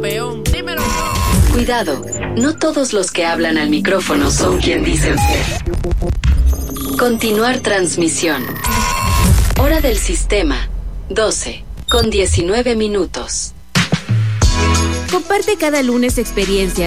campeón. Dímelo. Cuidado, no todos los que hablan al micrófono son quien dicen ser. Continuar transmisión. Hora del sistema, 12:19. Comparte cada lunes experiencias,